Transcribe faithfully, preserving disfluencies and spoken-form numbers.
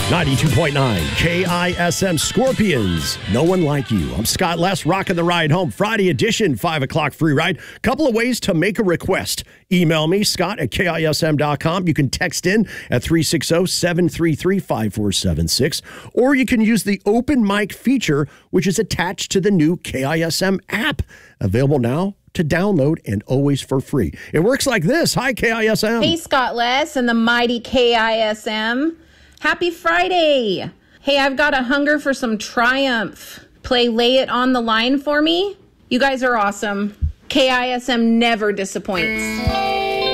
ninety-two point nine K I S M Scorpions. No one like you. I'm Scott Les, rocking the ride home. Friday edition, five o'clock free ride. Couple of ways to make a request. Email me, Scott at K I S M dot com. You can text in at three six zero, seven three three, five four seven six. Or you can use the open mic feature, which is attached to the new K I S M app. Available now to download and always for free. It works like this. Hi, K I S M. Hey, Scott Les and the mighty K I S M. Happy Friday. Hey, I've got a hunger for some Triumph. Play Lay It on the Line for me. You guys are awesome. K I S M never disappoints.